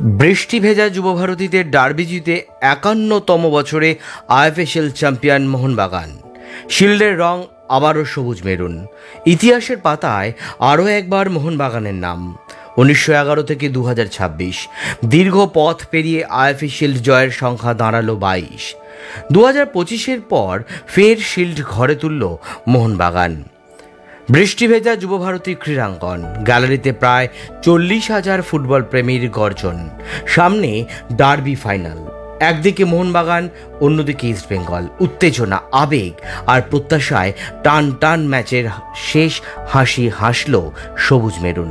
বৃষ্টি ভেজা যুবভারতীতে ডার্বি জিতে ৫১তম বছরে আইএফএসএল চ্যাম্পিয়ন মোহনবাগান। শিল্ডের রং আবারও সবুজ মেরুন। ইতিহাসের পাতায় আরও একবার মোহনবাগানের নাম। ১৯১১ থেকে ২০২৬ দীর্ঘ পথ পেরিয়ে আইএফএসএল জয়ের সংখ্যা দাঁড়ালো ২২। ২০২৫-এর পর ফের শিল্ড ঘরে তুলল মোহনবাগান। বৃষ্টি ভেজা যুবভারতী ক্রীড়াঙ্গন, গ্যালারিতে প্রায় ৪০,০০০ ফুটবল প্রেমীর গর্জন। সামনে ডার্বি ফাইনাল, একদিকে মোহনবাগান, অন্যদিকে ইস্টবেঙ্গল। উত্তেজনা, আবেগ আর প্রত্যাশায় টান টান ম্যাচের শেষ হাসি হাসল সবুজ মেরুন।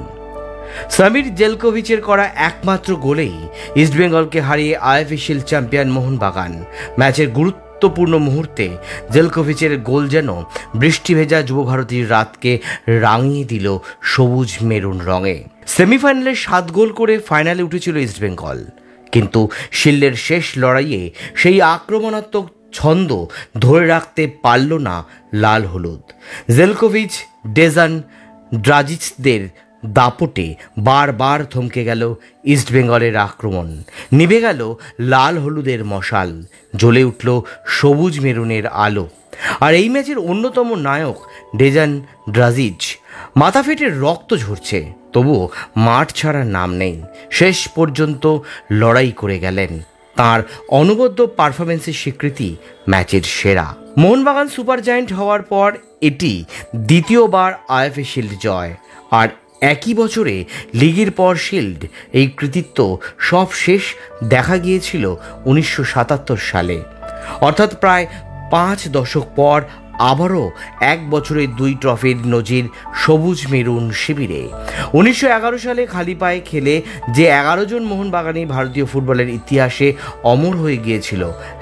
সামির জেলকোভিচের করা একমাত্র গোলেই ইস্টবেঙ্গলকে হারিয়ে আইএফএসএল চ্যাম্পিয়ন মোহনবাগান। ম্যাচের গুরুত্বপূর্ণ মুহূর্তে জেলকোভিচের গোল যেন বৃষ্টি ভেজা যুবভারতীর রাতকে রাঙিয়ে দিল সবুজ মেরুন রঙে। সেমিফাইনালে ৭ গোল করে ফাইনালে উঠেছিল ইস্টবেঙ্গল, কিন্তু শিল্ডের শেষ লড়াইয়ে সেই আক্রমণাত্মক ছন্দ ধরে রাখতে পারল না লাল হলুদ। জেলকোভিচ, ডেজান, ড্রাজিচদের দাপটে বারবার থমকে গেল ইস্টবেঙ্গলের আক্রমণ। নিভে গেল লাল হলুদের মশাল, জ্বলে উঠল সবুজ মেরুনের আলো। আর এই ম্যাচের অন্যতম নায়ক ডেজান ড্রাজিচ। মাথা ফেটে রক্ত ঝরছে, তবুও মাঠ ছাড়ার নাম নেই। শেষ পর্যন্ত লড়াই করে গেলেন। তার অনবদ্য পারফরমেন্সের স্বীকৃতি ম্যাচের সেরা। মোহনবাগান সুপার জায়ান্ট হওয়ার পর এটি দ্বিতীয়বার আইএফএ জয়। আর একই বছরে লিগের পর শিল্ড। এই কৃতিত্ব সব শেষ দেখা গিয়েছিল ১৯৭৭ সালে, অর্থাৎ প্রায় ৫ দশক পর আবারও এক বছরে ২ ট্রফির নজির সবুজ মেরুন শিবিরে। ১৯১১ সালে খালি পায়ে খেলে যে ১১ জন মোহনবাগানী ভারতীয় ফুটবলের ইতিহাসে অমর হয়ে গিয়েছিল,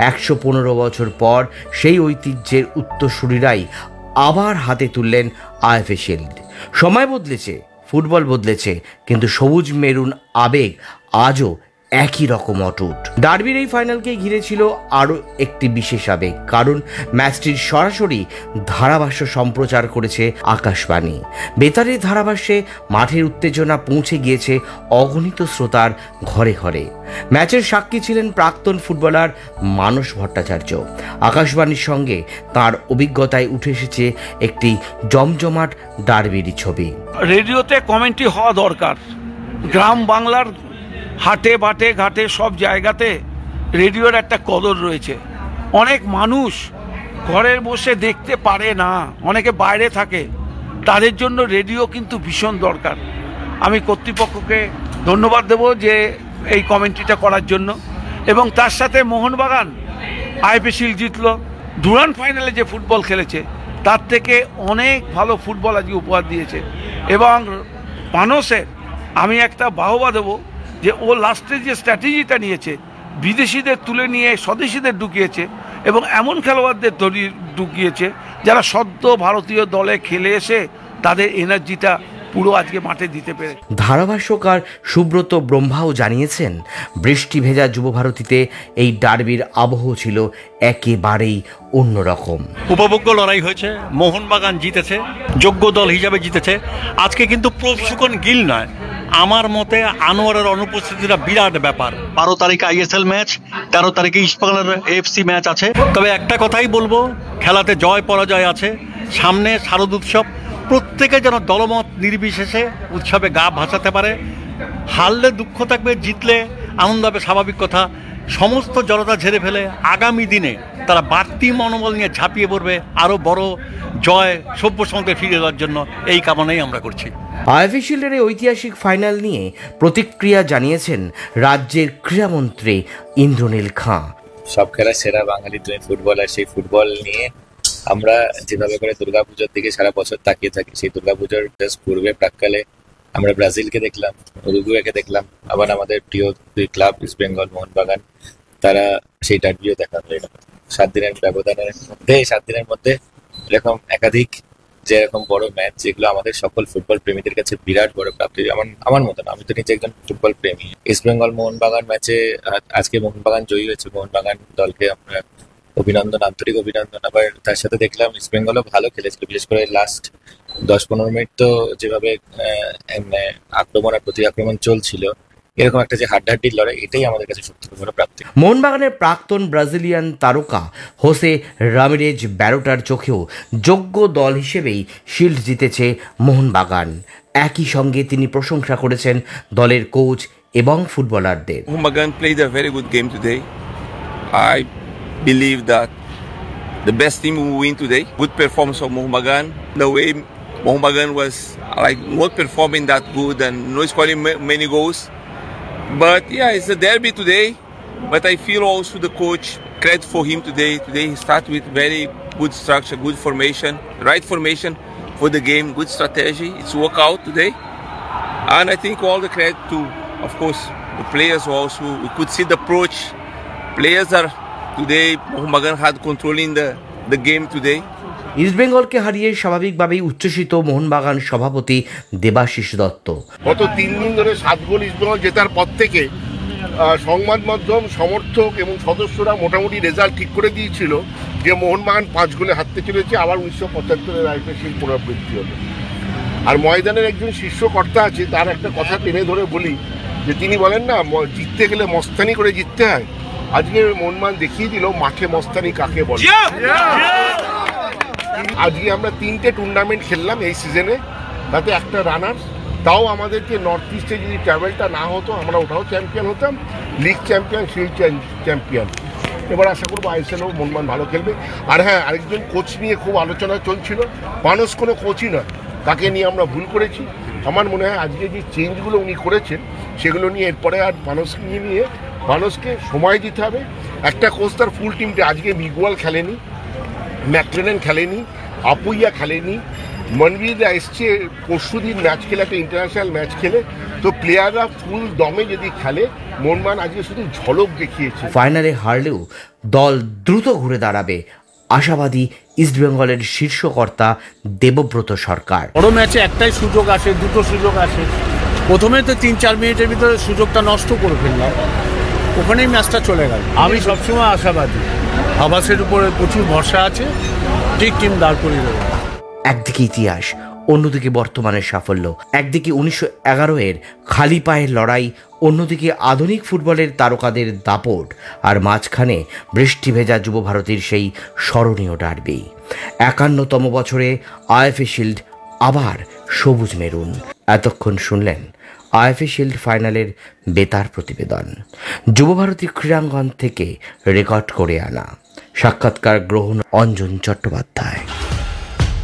১১৫ বছর পর সেই ঐতিহ্যের উত্তরসূরিরাই আবার হাতে তুললেন আইএফএ। সময় বদলেছে, ফুটবল বদলেছে, কিন্তু সবুজ মেরুন আবেগ আজও একই রকম অটুট। ডার্বির এই ফাইনালকে ঘিরে ছিল আরও একটি বিশেষ আবেগ, কারণ ম্যাচটির সরাসরি ধারাভাষ্য সম্প্রচার করেছে আকাশবাণী। বেতারের ধারাভাষ্যে মাঠের উত্তেজনা পৌঁছে গিয়েছে অগণিত শ্রোতার ঘরে ঘরে। ম্যাচের সাক্ষী ছিলেন প্রাক্তন ফুটবলার মানস ভট্টাচার্য। আকাশবাণীর সঙ্গে তার অভিজ্ঞতায় উঠে এসেছে একটি জমজমাট ডার্বির ছবি। রেডিওতে কমেন্ট্রি হওয়া দরকার। গ্রাম বাংলার হাটে বাটে ঘাটে সব জায়গাতে রেডিওর একটা কদর রয়েছে। অনেক মানুষ ঘরে বসে দেখতে পারে না, অনেকে বাইরে থাকে, তাদের জন্য রেডিও কিন্তু ভীষণ দরকার। আমি কর্তৃপক্ষকে ধন্যবাদ দেব যে এই কমেন্ট্রিটা করার জন্য। এবং তার সাথে মোহনবাগান আইএফএ শিল্ড জিতল। ডুরান্ড ফাইনালে যে ফুটবল খেলেছে তার থেকে অনেক ভালো ফুটবল আজকে উপহার দিয়েছে। এবং মানসের আমি একটা বাহবা দেবো যে ও লাস্টে যে স্ট্র্যাটেজিটা নিয়েছে, বিদেশিদের তুলে নিয়ে স্বদেশিদের ঢুকিয়েছে এবং এমন খেলোয়াড়দের ঢুকিয়েছে যারা সদ্য ভারতীয় দলে খেলে এসে তাদের এনার্জিটা পুরো আজকে মাঠে দিতে পেরে। ধারাভাষ্যকার সুব্রত ব্রহ্মাও জানিয়েছেন, বৃষ্টি ভেজা যুবভারতীতে এই ডার্বির আবহ ছিল একেবারেই অন্যরকম। উপভোগ্য লড়াই হয়েছে, মোহনবাগান জিতেছে, যোগ্য দল হিসাবে জিতেছে। আজকে কিন্তু প্রশিক্ষণ গিল নয়, আমার মতে আনোয়ারের অনুপস্থিতিটা বিরাট ব্যাপার। ১২ তারিখে আইএসএল ম্যাচ, ১৩ তারিখে ইস্টবেঙ্গলের এএফসি ম্যাচ আছে। তবে একটা কথাই বলবো, খেলাতে জয় পরাজয় আছে, সামনে শারদ উৎসব। প্রত্যেকে যেন দলমত নির্বিশেষে উৎসবে গা ভাসাতে পারে। হারলে দুঃখ থাকবে, জিতলে আনন্দ হবে, স্বাভাবিক কথা। সমস্ত জনতা ঝেড়ে ফেলে আগামী দিনে তারা বাড়তি মনোবল নিয়ে ঝাঁপিয়ে পড়বে আরও বড় জয় সভ্য সঙ্গে ফিরে যাওয়ার জন্য। এই কামনাই আমরা করছি। আইএফএ শিল্ডের এই ঐতিহাসিক ফাইনাল নিয়ে প্রতিক্রিয়া জানিয়েছেন রাজ্যের ক্রীড়ামন্ত্রী ইন্দ্রনীল খাঁ। সব খেলা সেরা বাঙালি তুমি ফুটবল, আর সেই ফুটবল নিয়ে আমরা যেভাবে করে দুর্গাপুজোর দিকে সারা বছর তাকিয়ে থাকি, সেই দুর্গাপুজোর বেশ পূর্বে প্রাককালে আমরা ব্রাজিলকে দেখলাম, উরুগুয়েকে দেখলাম, আবার আমাদের প্রিয় দুই ক্লাব ইস্টবেঙ্গল, মোহনবাগান, তারা সেই ডার্বিও দেখা হয়ে গেল। 7 দিনের ব্যবধানের মধ্যে, 7 দিনের মধ্যে এরকম একাধিক যে এরকম বড় ম্যাচ, যেগুলো আমাদের সকল ফুটবল প্রেমীদের কাছে বিরাট বড় প্রাপ্তি। আমার মতন, আমি তো নিজে একজন ফুটবল প্রেমী। ইস্টবেঙ্গল মোহনবাগান ম্যাচে আজকে মোহনবাগান জয়ী হয়েছে। মোহনবাগান দলকে আমরা অভিনন্দন, আন্তরিক অভিনন্দন। আবার তার সাথে দেখলাম ইস্টবেঙ্গলও ভালো খেলেছিল, বিশেষ করে লাস্ট 10-15 মিনিট তো যেভাবে আক্রমণ আর প্রতি আক্রমণ চলছিল, এরকম একটা যে হাড্ডাহাড্ডির লড়াই, এটাই আমাদের কাছে সবথেকে বড় প্রাপ্তি। মোহনবাগানের প্রাক্তন ব্রাজিলিয়ান তারকা হোসে রামিরেজ ব্যারোটার চোখেও যোগ্য দল হিসেবেই শিল্ড জিতেছে মোহনবাগান। একই সঙ্গে তিনি প্রশংসা করেছেন দলের কোচ এবং ফুটবলারদের। Mohammedan played a very good game today. I believe that the best team will win today. Good performance of Mohammedan. The way Mohammedan was like not performing that good and not scoring many goals. But yeah, it's a derby today. But I feel also the coach, credit for him today. Today he started with very good structure, good formation, right formation for the game, good strategy. It's worked out today. And I think all the credit to, of course, the players also. We could see the approach. Players are today, Mohammedan had controlling the game today. ইস্টবেঙ্গলকে হারিয়ে স্বাভাবিকভাবেই উচ্ছ্বসিত মোহনবাগান সভাপতি দেবাশিস দত্ত। গত 3 দিন ধরে 7 গোল ইস্টবেঙ্গল জেতার পর থেকে সংবাদ মাধ্যম, সমর্থক এবং সদস্যরা মোটামুটি রেজাল্ট ঠিক করে দিয়েছিল যে মোহনবাগান 5 গোলে হারতে চলেছে, আবার 1975-এর আইপিএল পুনরাবৃত্তি হবে। আর ময়দানের একজন শীর্ষ কর্তা আছে, তার একটা কথা টেনে ধরে বলি যে তিনি বলেন না, জিততে গেলে মস্তানি করে জিততে হয়। আজকে মোহনবাগান দেখিয়ে দিল মাঠে মস্তানি কাকে বলে। আজকে আমরা 3টে টুর্নামেন্ট খেললাম এই সিজনে, তাতে একটা রানার। তাও আমাদেরকে নর্থ ইস্টে যদি ট্রাভেলটা না হতো, আমরা ওটাও চ্যাম্পিয়ন হতাম, লিগ চ্যাম্পিয়ন, শিল্ড চ্যাম্পিয়ন। এবার আশা করবো আইএসএলও মোহনবাগান ভালো খেলবে। আর হ্যাঁ, আরেকজন কোচ নিয়ে খুব আলোচনা চলছিল। মানুষ কোনো কোচই নয়, তাকে নিয়ে আমরা ভুল করেছি। আমার মনে হয় আজকে যে চেঞ্জগুলো উনি করেছেন সেগুলো নিয়ে এরপরে আর মানুষকে নিয়ে মানুষকে সময় দিতে হবে। একটা কোচ তার ফুল টিমটা, আজকে মিগুয়াল খেলেনি, ম্যাকলেনেন খেলেনি, আপুইয়া খেলেনি, মনবীররা এসছে পরশুদিন ম্যাচ খেলে, একটা ইন্টারন্যাশনাল ম্যাচ খেলে। তো প্লেয়াররা ফুল দমে যদি খেলে, মোহনবাগান আজকে শুধু ঝলক দেখিয়েছে। ফাইনালে হারলেও দল দ্রুত ঘুরে দাঁড়াবে, আশাবাদী ইস্টবেঙ্গলের শীর্ষকর্তা দেবব্রত সরকার। বড় ম্যাচে একটাই সুযোগ আসে, দুটো সুযোগ আসে। প্রথমে তো 3-4 মিনিটের ভিতরে সুযোগটা নষ্ট করে ফেললাম, ওখানেই ম্যাচটা চলে গেল। আমি সবসময় আশাবাদী, আবাসের উপরে প্রচুর ভরসা আছে, ঠিক টিম দাঁড় করিয়ে দেবে। একদিকে ইতিহাস, অন্যদিকে বর্তমানের সাফল্য। একদিকে 1911-এর খালি পায়ের লড়াই, অন্যদিকে আধুনিক ফুটবলের তারকাদের দাপট, আর মাঝখানে বৃষ্টি ভেজা যুব ভারতীর সেই স্মরণীয় ডার্বি। 51তম বছরে আইএফএ শিল্ড আবার সবুজ মেরুন। এতক্ষণ শুনলেন আইএফএ শিল্ড ফাইনালের বেতার প্রতিবেদন, যুবভারতী ক্রীড়াঙ্গন থেকে রেকর্ড করে আনা। সাক্ষাৎকার গ্রহণ অঞ্জন চট্টোপাধ্যায়।